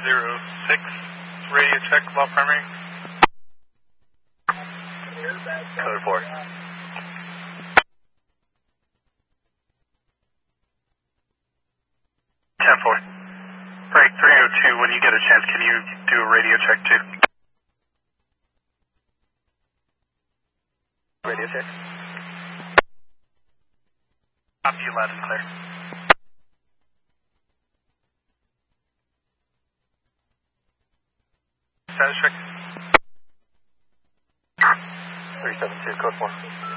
306, radio check, low primary. Code 4. 10-4. Break 302, when you get a chance, can you do a radio check too? Radio check. Copy you loud and clear. Status check. 372, code 4.